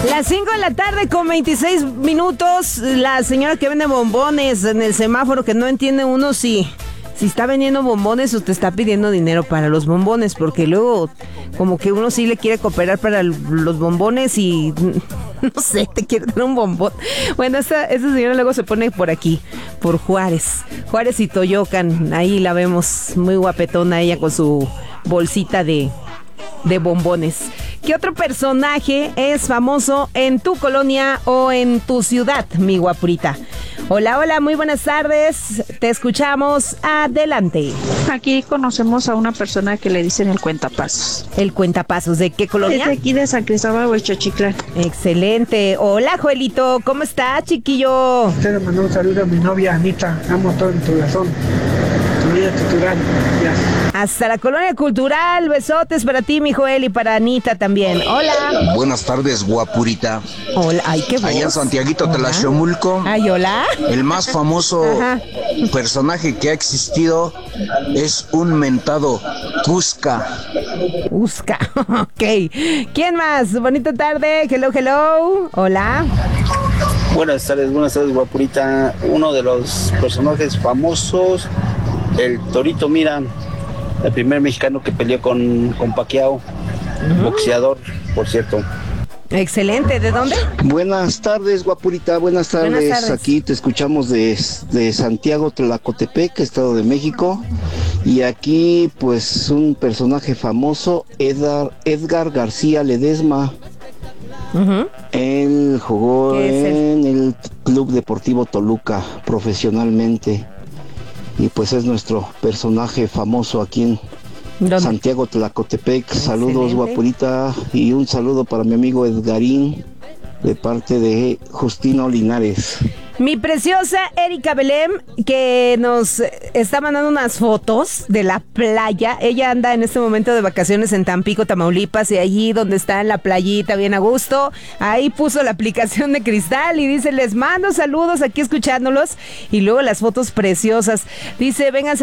Las 5 de la tarde con 26 minutos. La señora que vende bombones en el semáforo, que no entiende uno si está vendiendo bombones o te está pidiendo dinero para los bombones, porque luego como que uno sí le quiere cooperar para los bombones y no sé, te quiere dar un bombón. Bueno, esa señora luego se pone por aquí, por Juárez y Toyocan. Ahí la vemos muy guapetona ella con su bolsita de bombones. ¿Qué otro personaje es famoso en tu colonia o en tu ciudad, mi guapurita? Hola, muy buenas tardes. Te escuchamos. Adelante. Aquí conocemos a una persona que le dicen el cuentapasos. ¿El cuentapasos de qué colonia? Es de aquí de San Cristóbal, Huixochitlán. Excelente. Hola, Joelito. ¿Cómo estás, chiquillo? Quiero mandar un saludo a mi novia Anita. Amo todo en tu corazón. Tu vida cultural. Gracias. Hasta la colonia cultural. Besotes para ti, mi Joel, y para Anita también. Hola. Buenas tardes, guapurita. Hola. Ay, qué voz. Allá en Santiaguito, Tlaxcomulco. Ay, hola. El más famoso personaje que ha existido es un mentado Cusca. Cusca, ok. ¿Quién más? Bonita tarde. Hello. Hola. Buenas tardes, guapurita. Uno de los personajes famosos, el Torito Mira, el primer mexicano que peleó con Pacquiao, boxeador, por cierto. Excelente, ¿de dónde? Buenas tardes, guapurita, buenas tardes. Aquí te escuchamos de Santiago, Tlacotepec, Estado de México. Y aquí, pues, un personaje famoso, Edgar García Ledesma. Él jugó en el Club Deportivo Toluca profesionalmente. Y pues es nuestro personaje famoso aquí en Santiago, Tlacotepec. Saludos, guapurita, y un saludo para mi amigo Edgarín de parte de Justino Linares. Mi preciosa Erika Belém, que nos está mandando unas fotos de la playa. Ella anda en este momento de vacaciones en Tampico, Tamaulipas, y allí donde está en la playita bien a gusto, ahí puso la aplicación de Cristal y dice: les mando saludos aquí escuchándolos, y luego las fotos preciosas. Dice: vénganse